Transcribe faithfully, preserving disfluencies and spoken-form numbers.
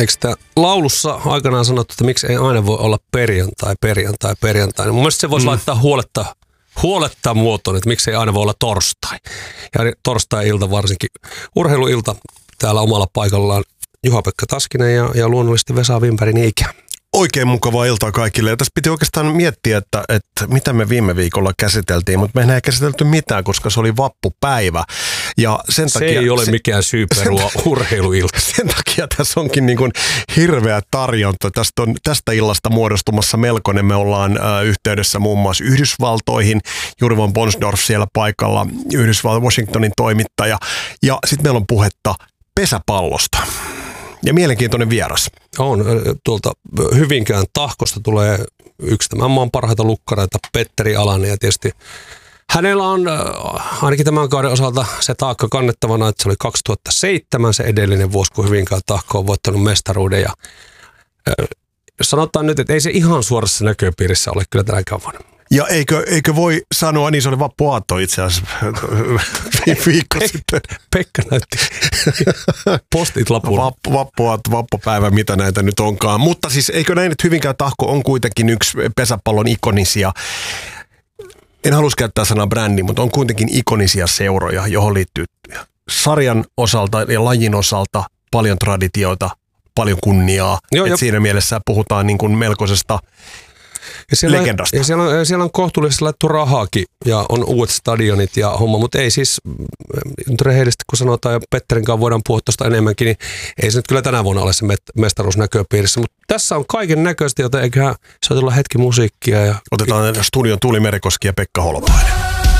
eikö sitä laulussa aikanaan sanottu, että miksi ei aina voi olla perjantai, perjantai, perjantai. Mun mielestä se voisi mm. laittaa huoletta, huoletta muotoon, että miksi ei aina voi olla torstai. Ja torstai-ilta varsinkin urheiluilta täällä omalla paikallaan Juha-Pekka Taskinen ja, ja luonnollisesti Vesa Wimbergin ikä. Oikein mukavaa iltaa kaikille. Ja tässä piti oikeastaan miettiä, että, että mitä me viime viikolla käsiteltiin, mutta me ei käsitelty mitään, koska se oli vappupäivä. Ja sen se takia, ei ole se, mikään syy perua urheiluilta. Sen takia tässä onkin niin kuin hirveä tarjonta. Tästä, on, tästä illasta muodostumassa melkoinen. Me ollaan äh, yhteydessä muun muassa Yhdysvaltoihin. Juri von Bonsdorf siellä paikalla, Yhdysvaltojen Washingtonin toimittaja. Ja sitten meillä on puhetta pesäpallosta. Ja mielenkiintoinen vieras. On. Tuolta Hyvinkään Tahkosta tulee yksi tämän maan parhaita lukkareita, Petteri Alanen. Ja tietysti hänellä on ainakin tämän kauden osalta se taakka kannettavana, että se oli kaksituhattaseitsemän se edellinen vuosi, kun Hyvinkään Tahko on voittanut mestaruuden. Ja sanotaan nyt, että ei se ihan suorassa näköpiirissä ole kyllä tänäkään vuonna. Ja eikö, eikö voi sanoa, niin se oli vappuaatto itse asiassa viikko Pek- sitten. Pekka näytti postit lapulla. Vappu, vappuaatto, vappupäivä, mitä näitä nyt onkaan. Mutta siis eikö näin, että Hyvinkään Tahko on kuitenkin yksi pesäpallon ikonisia, en halus käyttää sanaa brändi, mutta on kuitenkin ikonisia seuroja, johon liittyy sarjan osalta ja lajin osalta paljon traditioita, paljon kunniaa. Joo, et siinä mielessä puhutaan niin kuin melkoisesta ja siellä, legendasta. Ja siellä, on, siellä on kohtuullisesti laittu rahaakin ja on uudet stadionit ja homma, mutta ei siis, nyt rehellisesti kun sanotaan ja Petterin kanssa voidaan puhua tuosta enemmänkin, niin ei se nyt kyllä tänä vuonna ole se mestaruus näköpiirissä, mutta tässä on kaiken näköistä, joten eiköhän soitella hetki musiikkia. Ja otetaan studion Tuuli Merikoski ja Pekka Holopainen.